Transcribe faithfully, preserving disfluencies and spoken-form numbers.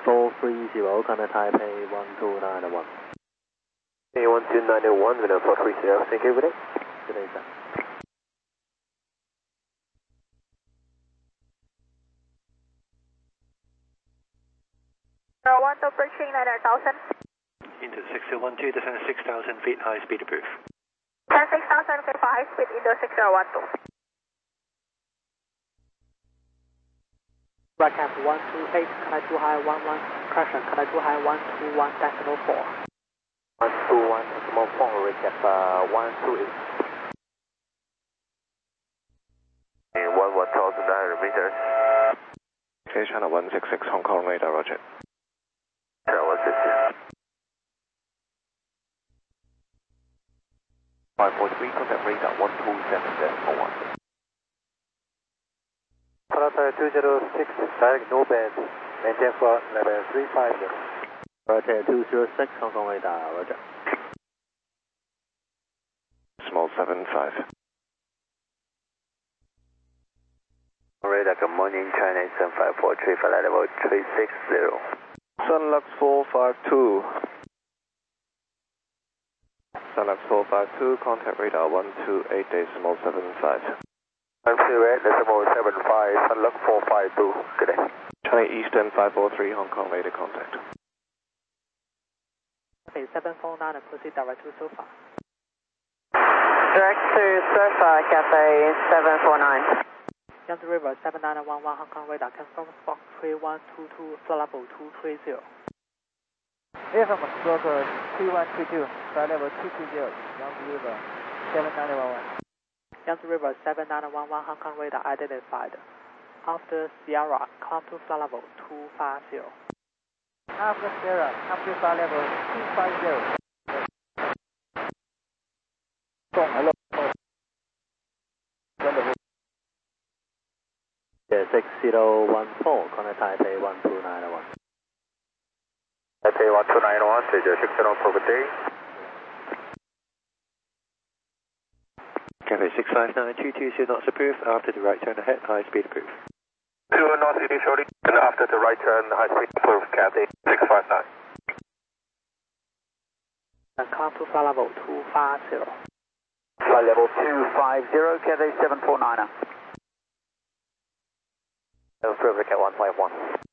four three zero, contact Taipei one two nine one. Hey, one two nine one, Window four three zero, thank you, good day. Good day, sir. one two approaching nine thousand. Into six zero one two, descend six thousand feet, high speed approved. Descend six thousand feet for high speed, Indo six zero one two. Right camp one two eight, contact two high one one, correction, contact two high one two one decimal four. one two one decimal four, recap uh, one two eight. And one one thousand nine hundred meters. Okay, channel one six six, Hong Kong radar, roger. Channel one six six. five four three, contact radar one two seven decimal one. Flight two zero six, direct no band, maintain for level three five zero. Flight two zero six, Hong Kong radar, roger. Small seven five. Radar, good morning, China seven five four three, flight level three six zero. Sunlux four five two. Sunlux four five two, contact radar one two eight decimal seven five. one two eight decimal seven five, Sunlux four five two, good day. China Eastern five four three, Hong Kong radar contact. Okay, seven four nine, proceed direct to SOFA. Direct to SOFA, Cathay seven four nine. Yangtze River seven nine one one, Hong Kong radar, confirm Fox three one two two, flight level two three zero. A F M Stroke three one two two, flight level two two zero, Yangtze River seven nine one one. Yangtze River seven nine one one, Hong Kong radar identified. After Sierra, come to flight level two five zero. After Sierra, come to flight level two five zero. Hello. Yeah, six zero one four, contact Taipei one two nine one. Taipei one two nine one, stage six zero four, good day. Cathay six five nine two two, two knots approved, after the right turn ahead, high speed approved. two knots initially, and after the right turn, high speed approved, Cathay six five nine. And come to flight level two five zero. Flight level two five zero, Cathay seven four nine. Approved, Cat one five one.